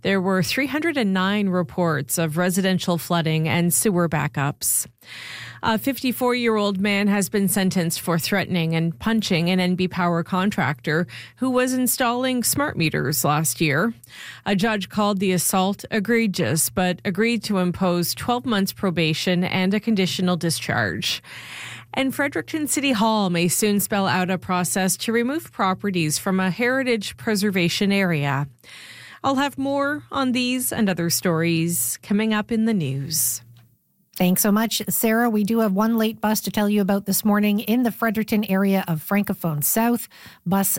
There were 309 reports of residential flooding and sewer backups. A 54-year-old man has been sentenced for threatening and punching an NB Power contractor who was installing smart meters last year. A judge called the assault egregious, but agreed to impose 12 months probation and a conditional discharge. And Fredericton City Hall may soon spell out a process to remove properties from a heritage preservation area. I'll have more on these and other stories coming up in the news. Thanks so much, Sarah. We do have one late bus to tell you about this morning in the Fredericton area of Francophone South. Bus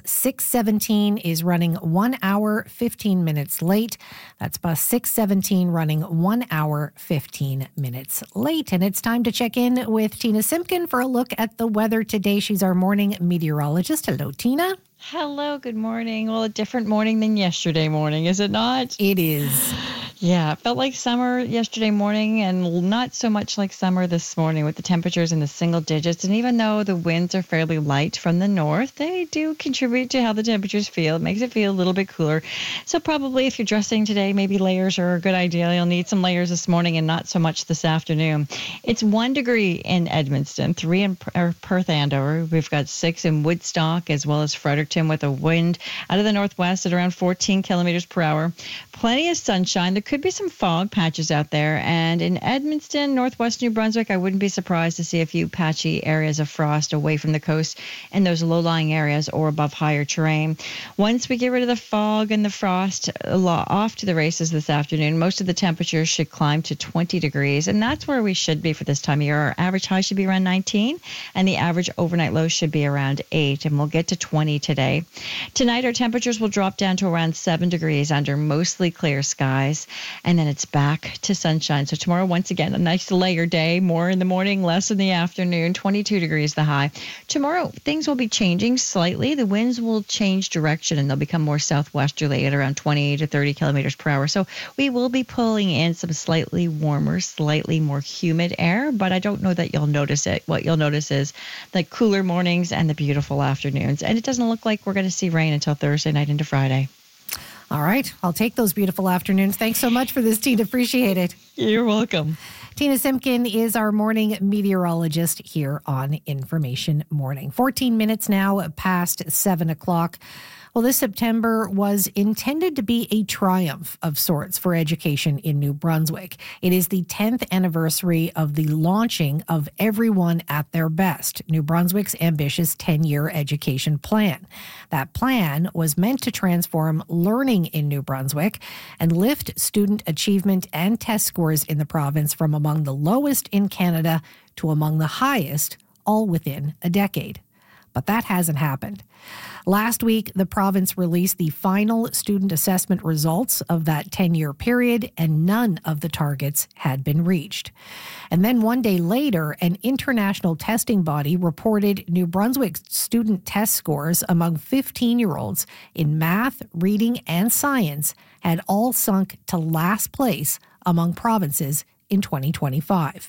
617 is running 1 hour, 15 minutes late. That's bus 617 running 1 hour, 15 minutes late. And it's time to check in with Tina Simpkin for a look at the weather today. She's our morning meteorologist. Hello, Tina. Hello, good morning. Well, a different morning than yesterday morning, is it not? It is. Yeah, it felt like summer yesterday morning and not so much like summer this morning with the temperatures in the single digits. And even though the winds are fairly light from the north, they do contribute to how the temperatures feel. It makes it feel a little bit cooler. So probably if you're dressing today, maybe layers are a good idea. You'll need some layers this morning and not so much this afternoon. It's 1 degree in Edmundston, 3 in Perth Andover. We've got 6 in Woodstock as well as Fredericton with a wind out of the northwest at around 14 kilometers per hour. Plenty of sunshine. There could be some fog patches out there. And in Edmundston, northwest New Brunswick, I wouldn't be surprised to see a few patchy areas of frost away from the coast in those low-lying areas or above higher terrain. Once we get rid of the fog and the frost, off to the races this afternoon. Most of the temperatures should climb to 20 degrees, and that's where we should be for this time of year. Our average high should be around 19, and the average overnight low should be around 8, and we'll get to 20 today. Tonight, our temperatures will drop down to around 7 degrees under mostly clear skies, and then it's back to sunshine. So tomorrow, once again, a nice layer day, more in the morning, less in the afternoon, 22 degrees the high. Tomorrow, things will be changing slightly. The winds will change direction, and they'll become more southwesterly at around 20 to 30 kilometers per hour. So we will be pulling in some slightly warmer, slightly more humid air, but I don't know that you'll notice it. What you'll notice is the cooler mornings and the beautiful afternoons. And it doesn't look like we're going to see rain until Thursday night into Friday. All right. I'll take those beautiful afternoons. Thanks so much for this, Tina. Appreciate it. You're welcome. Tina Simpkin is our morning meteorologist here on Information Morning. 14 minutes now past 7 o'clock. Well, this September was intended to be a triumph of sorts for education in New Brunswick. It is the 10th anniversary of the launching of Everyone at Their Best, New Brunswick's ambitious 10-year education plan. That plan was meant to transform learning in New Brunswick and lift student achievement and test scores in the province from among the lowest in Canada to among the highest, all within a decade. But that hasn't happened. Last week, the province released the final student assessment results of that 10-year period, and none of the targets had been reached. And then one day later, an international testing body reported New Brunswick's student test scores among 15-year-olds in math, reading, and science had all sunk to last place among provinces in 2025.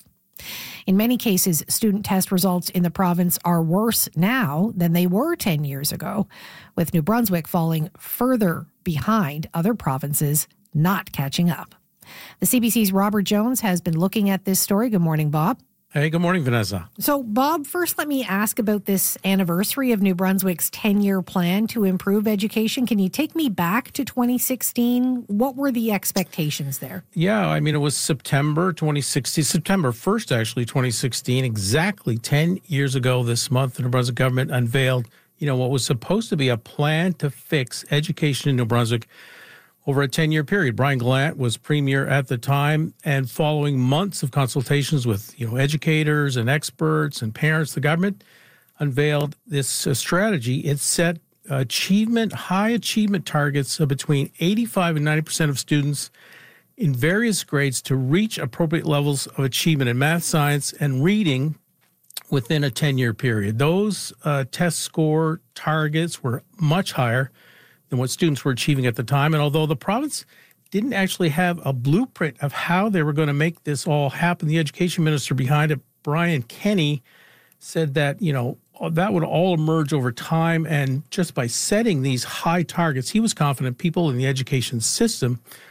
In many cases, student test results in the province are worse now than they were 10 years ago, with New Brunswick falling further behind other provinces not catching up. The CBC's Robert Jones has been looking at this story. Good morning, Bob. Hey, good morning, Vanessa. So, Bob, first let me ask about this anniversary of New Brunswick's 10-year plan to improve education. Can you take me back to 2016? What were the expectations there? Yeah, I mean, it was September 2016, September 1st, actually, 2016, exactly 10 years ago this month, the New Brunswick government unveiled, what was supposed to be a plan to fix education in New Brunswick over a 10-year period. Brian Gallant was premier at the time, and following months of consultations with, educators and experts and parents, the government unveiled this strategy. It set high achievement targets of between 85 and 90% of students in various grades to reach appropriate levels of achievement in math, science, and reading within a 10-year period. Those test score targets were much higher than what students were achieving at the time. And although the province didn't actually have a blueprint of how they were going to make this all happen, the education minister behind it, Brian Kenny, said that, that would all emerge over time. And just by setting these high targets, he was confident people in the education system